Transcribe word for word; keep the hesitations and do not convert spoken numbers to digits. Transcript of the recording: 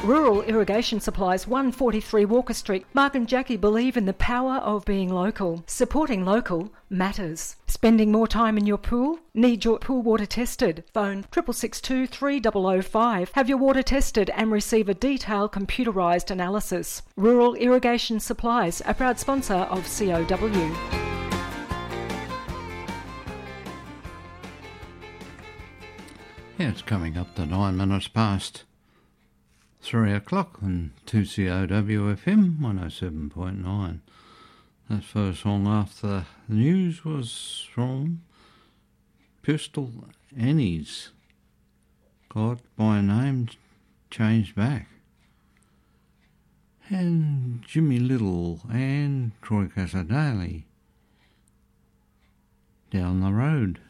Rural Irrigation Supplies, one forty-three Walker Street. Mark and Jackie believe in the power of being local. Supporting local matters. Spending more time in your pool? Need your pool water tested? Phone six six two, three zero zero five. Have your water tested and receive a detailed computerised analysis. Rural Irrigation Supplies, a proud sponsor of C O W. Yeah, it's coming up to nine minutes past three o'clock on two C O W F M one oh seven point nine. That first song after the news was from Pistol Annie's God by Name Changed Back. And Jimmy Little and Troy Casadale, Down the Road.